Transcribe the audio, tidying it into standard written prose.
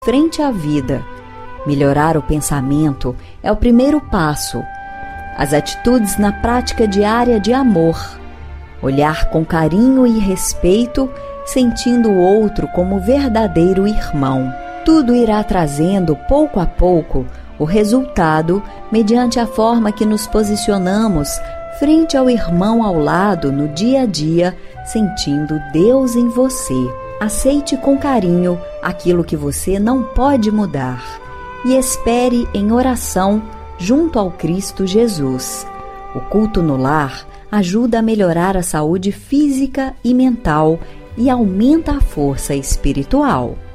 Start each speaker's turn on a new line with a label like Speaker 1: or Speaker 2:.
Speaker 1: frente à vida. Melhorar o pensamento é o primeiro passo. As atitudes na prática diária de amor. Olhar com carinho e respeito, sentindo o outro como verdadeiro irmão. Tudo irá trazendo, pouco a pouco, o resultado mediante a forma que nos posicionamos frente ao irmão ao lado no dia a dia, sentindo Deus em você. Aceite com carinho aquilo que você não pode mudar e espere em oração junto ao Cristo Jesus. O culto no lar ajuda a melhorar a saúde física e mental e aumenta a força espiritual.